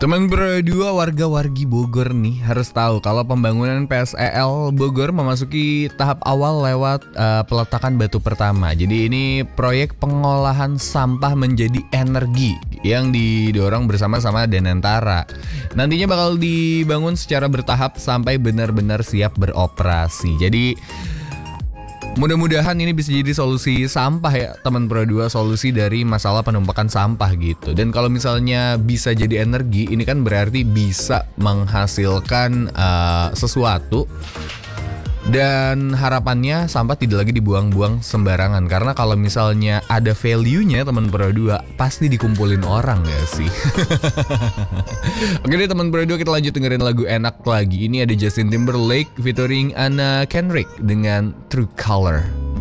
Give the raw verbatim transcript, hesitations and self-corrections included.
Teman Pro dua warga-wargi Bogor nih harus tahu kalau pembangunan P S E L Bogor memasuki tahap awal lewat uh, peletakan batu pertama. Jadi ini proyek pengolahan sampah menjadi energi yang didorong bersama-sama Danantara. Nantinya bakal dibangun secara bertahap sampai benar-benar siap beroperasi. Jadi mudah-mudahan ini bisa jadi solusi sampah ya teman Pro dua, solusi dari masalah penumpukan sampah gitu. Dan kalau misalnya bisa jadi energi, ini kan berarti bisa menghasilkan uh, sesuatu. Dan harapannya sampah tidak lagi dibuang-buang sembarangan. Karena kalau misalnya ada value-nya teman Pro dua, pasti dikumpulin orang ya sih. Oke deh teman Pro dua, kita lanjut dengerin lagu enak lagi. Ini ada Justin Timberlake featuring Anna Kendrick dengan True Color.